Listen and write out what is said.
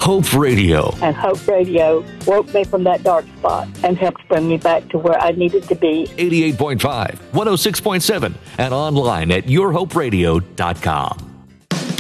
Hope Radio. And Hope Radio woke me from that dark spot and helped bring me back to where I needed to be. 88.5, 106.7, and online at yourhoperadio.com.